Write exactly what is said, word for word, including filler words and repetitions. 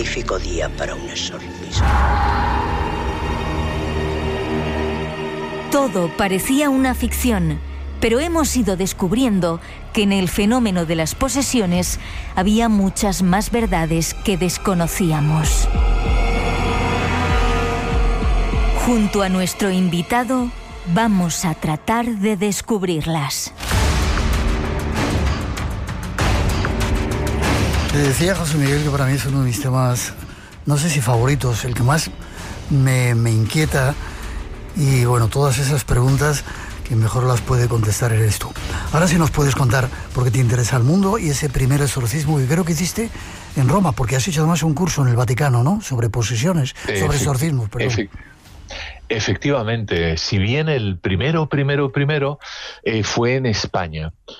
magnífico día para un exorcismo. Todo parecía una ficción, pero hemos ido descubriendo que en el fenómeno de las posesiones había muchas más verdades que desconocíamos. Junto a nuestro invitado, vamos a tratar de descubrirlas. Te decía José Miguel que para mí es uno de mis temas, no sé si favoritos, el que más me, me inquieta, y bueno, todas esas preguntas que mejor las puede contestar eres tú. Ahora sí nos puedes contar por qué te interesa el mundo y ese primer exorcismo que creo que hiciste en Roma, porque has hecho además un curso en el Vaticano, ¿no? Sobre posesiones, sobre exorcismos, perdón. Efe- Efectivamente, si bien el primero, primero, primero eh, fue en España,